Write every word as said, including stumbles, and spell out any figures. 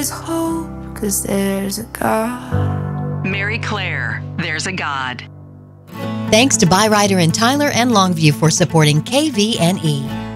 There's hope, 'cause there's a God. Mary Claire, There's a God. Thanks to Byrider and Tyler and Longview for supporting K V N E.